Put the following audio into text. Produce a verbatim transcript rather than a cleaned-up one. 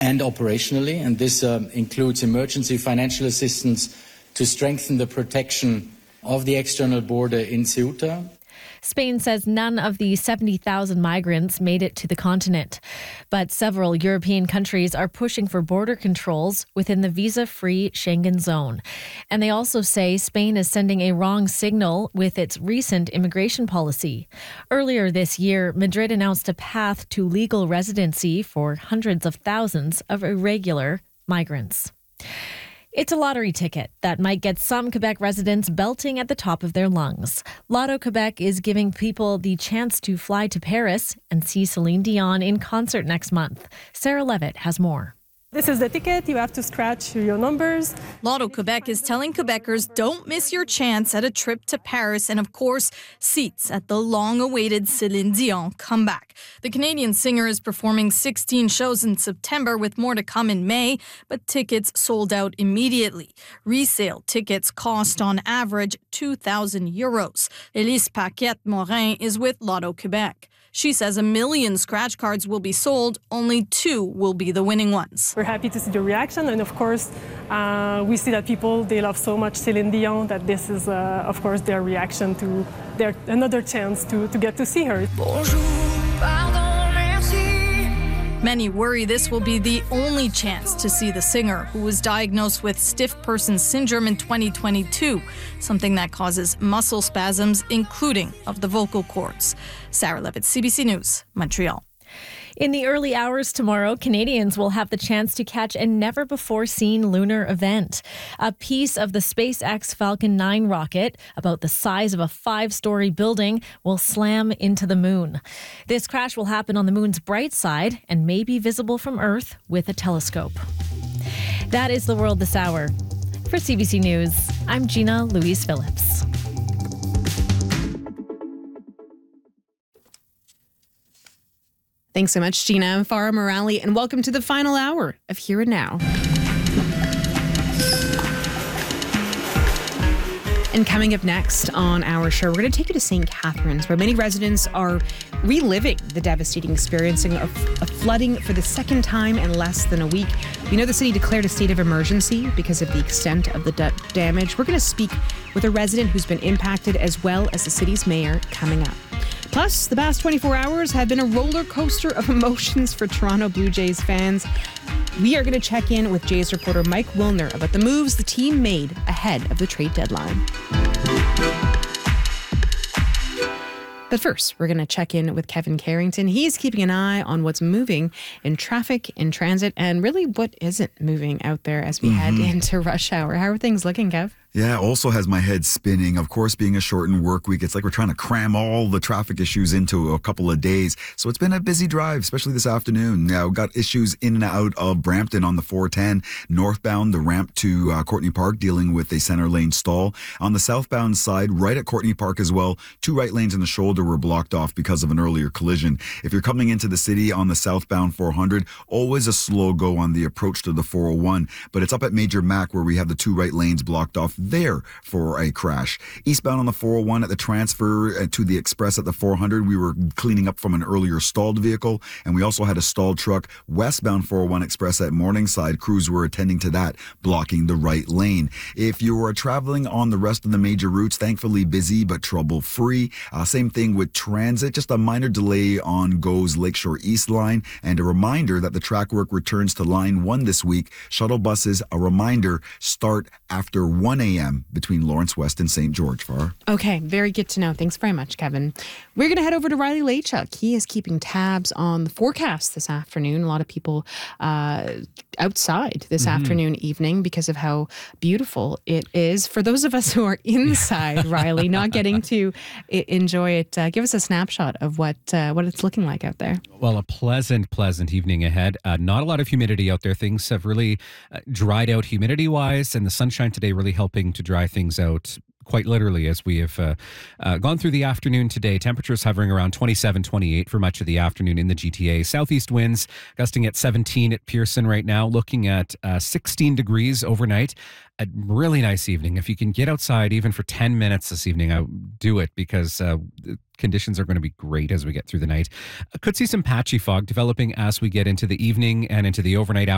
and operationally. And this uh, includes emergency financial assistance to strengthen the protection of the external border in Ceuta. Spain says none of the seventy thousand migrants made it to the continent. But several European countries are pushing for border controls within the visa-free Schengen zone. And they also say Spain is sending a wrong signal with its recent immigration policy. Earlier this year, Madrid announced a path to legal residency for hundreds of thousands of irregular migrants. It's a lottery ticket that might get some Quebec residents belting at the top of their lungs. Lotto Quebec is giving people the chance to fly to Paris and see Celine Dion in concert next month. Sarah Levitt has more. This is the ticket. You have to scratch your numbers. Lotto Quebec is telling Quebecers don't miss your chance at a trip to Paris and, of course, seats at the long-awaited Celine Dion comeback. The Canadian singer is performing sixteen shows in September with more to come in May, but tickets sold out immediately. Resale tickets cost on average two thousand euros. Elise Paquette-Morin is with Lotto Quebec. She says a million scratch cards will be sold, only two will be the winning ones. We're happy to see the reaction, and of course, uh, we see that people, they love so much Celine Dion that this is, uh, of course, their reaction to their another chance to, to get to see her. Bonjour, pardon. Many worry this will be the only chance to see the singer, who was diagnosed with stiff person syndrome in twenty twenty-two, something that causes muscle spasms, including of the vocal cords. Sarah Levitt, C B C News, Montreal. In the early hours tomorrow, Canadians will have the chance to catch a never-before-seen lunar event. A piece of the SpaceX Falcon nine rocket, about the size of a five-story building, will slam into the moon. This crash will happen on the moon's bright side and may be visible from Earth with a telescope. That is the world this hour. For C B C News, I'm Gina Louise Phillips. Thanks so much, Gina. I'm Farah Morali, and welcome to the final hour of Here and Now. And coming up next on our show, we're going to take you to Saint Catharines, where many residents are reliving the devastating experiencing of, of flooding for the second time in less than a week. We know the city declared a state of emergency because of the extent of the d- damage. We're going to speak with a resident who's been impacted, as well as the city's mayor, coming up. Plus, the past twenty-four hours have been a roller coaster of emotions for Toronto Blue Jays fans. We are going to check in with Jays reporter Mike Wilner about the moves the team made ahead of the trade deadline. But first, we're going to check in with Kevin Carrington. He's keeping an eye on what's moving in traffic, in transit, and really what isn't moving out there as we mm-hmm. head into rush hour. How are things looking, Kev? Yeah, also has my head spinning. Of course, being a shortened work week, it's like we're trying to cram all the traffic issues into a couple of days. So it's been a busy drive, especially this afternoon. Now, we've got issues in and out of Brampton on the four ten. Northbound, the ramp to uh, Courtney Park, dealing with a center lane stall. On the southbound side, right at Courtney Park as well, two right lanes in the shoulder were blocked off because of an earlier collision. If you're coming into the city on the southbound four hundred, always a slow go on the approach to the four oh one. But it's up at Major Mac where we have the two right lanes blocked off there for a crash. Eastbound on the four oh one at the transfer to the express at the four hundred, we were cleaning up from an earlier stalled vehicle, and we also had a stalled truck westbound four oh one express at Morningside. Crews were attending to that, blocking the right lane. If you are traveling on the rest of the major routes, thankfully busy but trouble free. Uh, same thing with transit, just a minor delay on GO's Lakeshore East line, and a reminder that the track work returns to line one this week. Shuttle buses, a reminder, start after one a.m. between Lawrence West and Saint George. Far. Okay, very good to know. Thanks very much, Kevin. We're going to head over to Riley Lachuk. He is keeping tabs on the forecast this afternoon. A lot of people uh, outside this mm-hmm. afternoon, evening, because of how beautiful it is. For those of us who are inside, Riley, not getting to I- enjoy it, uh, give us a snapshot of what uh, what it's looking like out there. Well, a pleasant, pleasant evening ahead. Uh, not a lot of humidity out there. Things have really uh, dried out humidity-wise, and the sunshine today really helping to dry things out quite literally as we have uh, uh, gone through the afternoon today. Temperatures hovering around twenty-seven, twenty-eight for much of the afternoon in the G T A. Southeast winds gusting at seventeen at Pearson right now, looking at uh, sixteen degrees overnight. A really nice evening. If you can get outside even for ten minutes this evening, I would do it, because uh, conditions are going to be great as we get through the night. Uh, could see some patchy fog developing as we get into the evening and into the overnight hours.